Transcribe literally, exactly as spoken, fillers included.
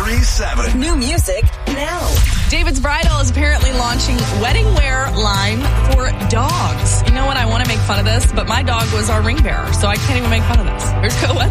three seven. New music now. David's Bridal is apparently launching wedding wear line for dogs. You know what? I want to make fun of this, but my dog was our ring bearer, so I can't even make fun of this. Here's Co Weather.